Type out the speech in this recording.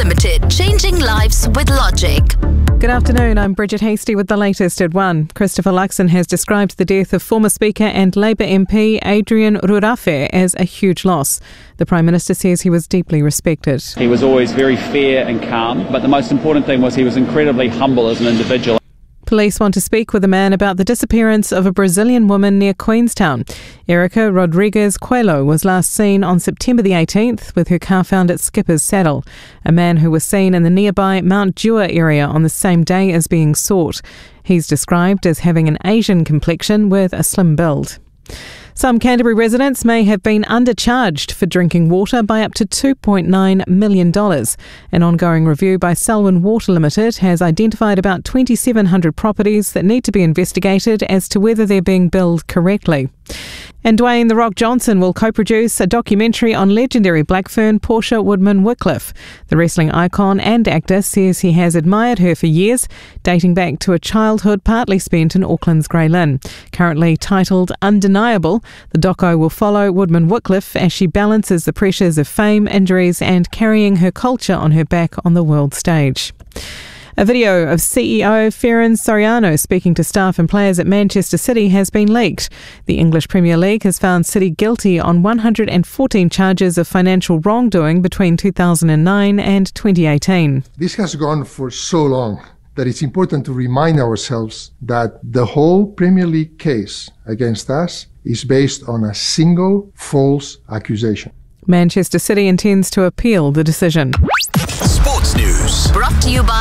Limited, changing lives with logic. Good afternoon, I'm Bridget Hasty with the latest at 1. Christopher Luxon has described the death of former Speaker and Labour MP Adrian Rurafe as a huge loss. The Prime Minister says he was deeply respected. He was always very fair and calm, but the most important thing was he was incredibly humble as an individual. Police want to speak with a man about the disappearance of a Brazilian woman near Queenstown. Erica Rodriguez Coelho was last seen on September the 18th with her car found at Skipper's Saddle. A man who was seen in the nearby Mount Dewar area on the same day is being sought. He's described as having an Asian complexion with a slim build. Some Canterbury residents may have been undercharged for drinking water by up to $2.9 million. An ongoing review by Selwyn Water Limited has identified about 2,700 properties that need to be investigated as to whether they're being billed correctly. And Dwayne "The Rock" Johnson will co-produce a documentary on legendary black fern Portia Woodman-Whitcliffe. The wrestling icon and actor says he has admired her for years, dating back to a childhood partly spent in Auckland's Grey Lynn. Currently titled Undeniable, the doco will follow Woodman-Whitcliffe as she balances the pressures of fame, injuries and carrying her culture on her back on the world stage. A video of CEO Ferran Soriano speaking to staff and players at Manchester City has been leaked. The English Premier League has found City guilty on 114 charges of financial wrongdoing between 2009 and 2018. This has gone for so long that it's important to remind ourselves that the whole Premier League case against us is based on a single false accusation. Manchester City intends to appeal the decision. Sports News. Brought to you by